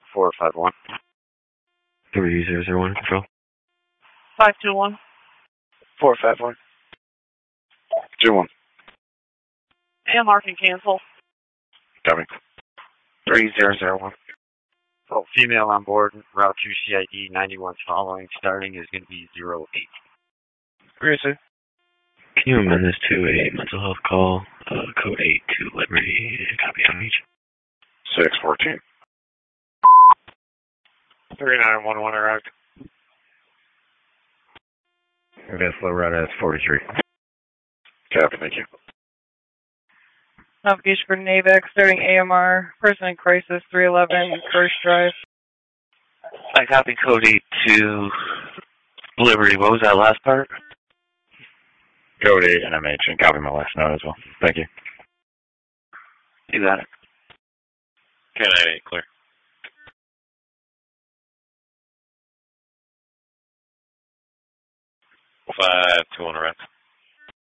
451. 3001, control. 521. 451. 21. AMR can cancel. Copy. 3001. Oh, female on board, route 2 CID 91 following, starting is going to be 08. Where is it? Can you amend this to a mental health call, code 8 to Liberty, copy on each? 614. 3911 arrived. Okay, slow route as 43. Copy, thank you. Navigation for NAVEX, starting AMR, person in crisis, 311, Kirsch Drive. I copy code 8 to Liberty. What was that last part? Code 8 and MH, and copy my last note as well. Thank you. You got it. 1098, clear. 521 arrived.